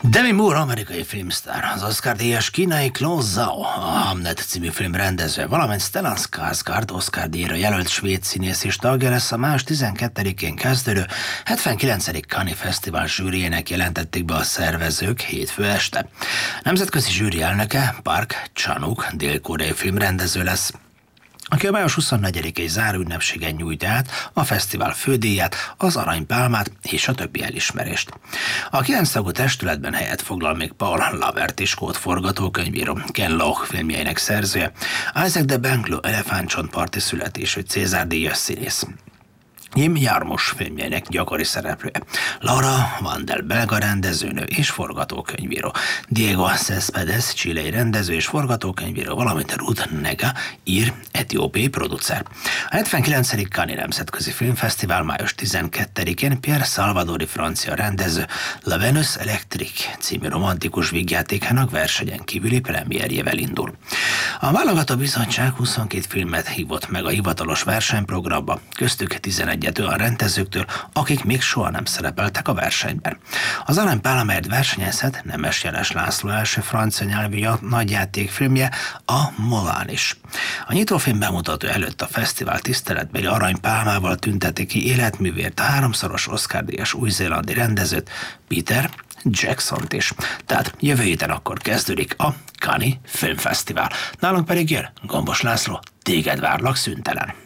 Demi Moore amerikai filmsztár, az Oscar-díjas kínai Chloe Zhao, a Hamnet című film rendező, valamint Stellan Skarsgård Oscar-díjra jelölt svéd színész is tagja lesz a május 12-én kezdődő 79. Cannes Fesztivál zsűriének, jelentették be a szervezők hétfő este. Nemzetközi zsűri elnöke Park Chan-wook dél-koreai filmrendező lesz, aki a május 24-i záróünnepségen nyújtja át a fesztivál fődíját, az aranypálmát és a többi elismerést. A 9 tagú testületben helyet foglal még Paul Lavert és skót forgatókönyvíró, Ken Loach filmjeinek szerzője, Isaac de Benglo elefántcsontparti születésű César-díjas színész, Jim Jarmusch filmjeinek gyakori szereplője, Laura Vandel belga rendezőnő és forgatókönyvíró, Diego Céspedes chilei rendező és forgatókönyvíró, valamint Ruth Negga ír etiópiai producer. A 79. Cannes Nemzetközi Filmfesztivál május 12-én Pierre Salvadori francia rendező La Venus Electrique című romantikus vígjátékának versenyen kívüli premierjével indul. A válogató bizottság 22 filmet hívott meg a hivatalos versenyprogramba, köztük 11 olyan rendezőktől, akik még soha nem szerepeltek a versenyben. Az aranypál, amelyet versenyezhet, Nemes Jeles László első francia nyelvű nagyjátékfilmje, a Moulin is. A nyitófilm bemutató előtt a fesztivál tiszteletbeli aranypálmával tünteti ki életművért a 3-szoros Oscar-díjas új-zélandi rendezőt, Peter Jacksont is. Tehát jövő héten akkor kezdődik a Cannes Filmfesztivál. Nálunk pedig jön Gombos László, téged várlak szüntelen.